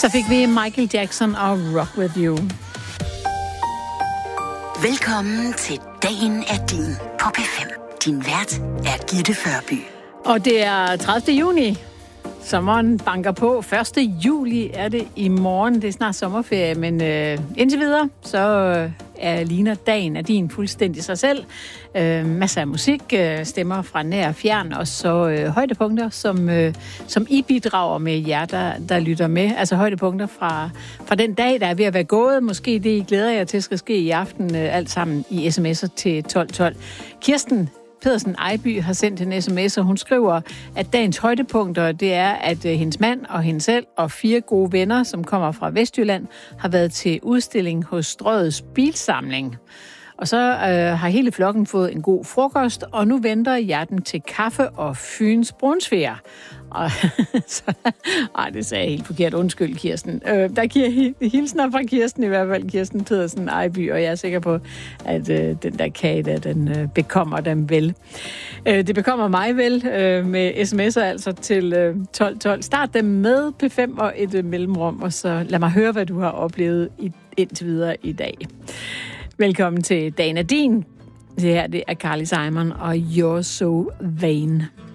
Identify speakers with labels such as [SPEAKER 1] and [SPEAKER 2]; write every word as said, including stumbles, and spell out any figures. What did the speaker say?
[SPEAKER 1] Så fik vi Michael Jackson og Rock With You.
[SPEAKER 2] Velkommen til Dagen er din på P fem. Din vært er Gitte Førby.
[SPEAKER 1] Og det er tredivte juni. Sommeren banker på. første juli er det i morgen. Det er snart sommerferie, men øh, indtil videre, så er ligner dagen af din fuldstændig sig selv. Øh, masser af musik, øh, stemmer fra nær og fjern, og så øh, højdepunkter, som, øh, som I bidrager med jer, der, der lytter med. Altså højdepunkter fra, fra den dag, der er ved at være gået. Måske det, I glæder jer til, skal ske i aften, øh, alt sammen i sms'er til tolv tolv. Kirsten Pedersen Ejby har sendt en sms, og hun skriver, at dagens højdepunkter, det er, at hendes mand og hende selv og fire gode venner, som kommer fra Vestjylland, har været til udstilling hos Strødets Bilsamling. Og så øh, har hele flokken fået en god frokost, og nu venter jeg dem til kaffe og Fyns brunsviger. Og så, ej, det sagde jeg helt forkert. Undskyld, Kirsten. Øh, der giver hilsner fra Kirsten, i hvert fald Kirsten Pedersen Ejby, og jeg er sikker på, at øh, den der kage der, den øh, bekommer dem vel. Øh, det bekommer mig vel øh, med sms'er altså til øh, tolv tolv. Start dem med P fem og et øh, mellemrum, og så lad mig høre, hvad du har oplevet i, indtil videre i dag. Velkommen til Dagen er din. Det her, det er Carly Simon og You're So Vain.